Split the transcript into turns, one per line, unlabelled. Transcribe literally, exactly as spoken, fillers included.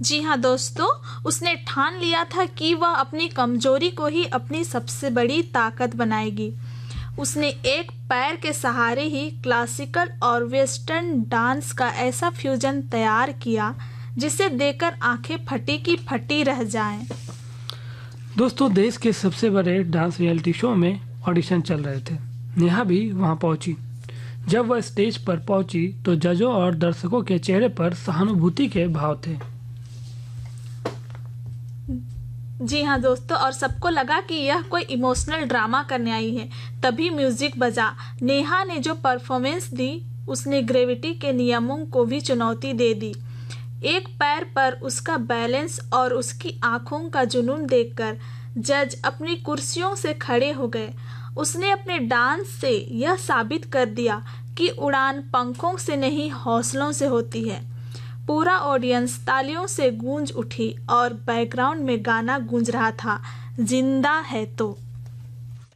जी हाँ दोस्तों, उसने ठान लिया था कि वह अपनी कमजोरी को ही अपनी सबसे बड़ी ताकत बनाएगी। उसने एक पैर के सहारे ही क्लासिकल और वेस्टर्न डांस का ऐसा फ्यूजन तैयार किया जिसे देखकर आंखें फटी की फटी रह जाएं।
दोस्तों, देश के सबसे बड़े डांस रियलिटी शो में ऑडिशन चल रहे थे। नेहा भी वहां पहुंची। जब वह स्टेज पर पहुंची तो जजों और दर्शकों के चेहरे पर सहानुभूति के भाव थे।
जी हाँ दोस्तों, और सबको लगा कि यह कोई इमोशनल ड्रामा करने आई है। तभी म्यूजिक बजा। नेहा ने जो परफॉर्मेंस दी उसने ग्रेविटी के नियमों को भी चुनौती दे दी। एक पैर पर उसका बैलेंस और उसकी आंखों का जुनून देखकर जज अपनी कुर्सियों से खड़े हो गए। उसने अपने डांस से यह साबित कर दिया कि उड़ान पंखों से नहीं हौसलों से होती है। पूरा ऑडियंस तालियों से गूंज उठी और बैकग्राउंड में गाना गूंज रहा था, जिंदा है तो।